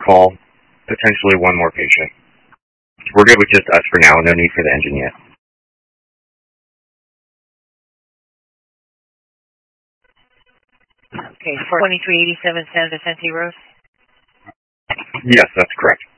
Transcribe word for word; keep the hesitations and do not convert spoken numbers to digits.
call, potentially one more patient. We're good with just us for now. No need for the engine yet. Okay, for twenty-three eighty-seven San Vicente Road? Yes, that's correct.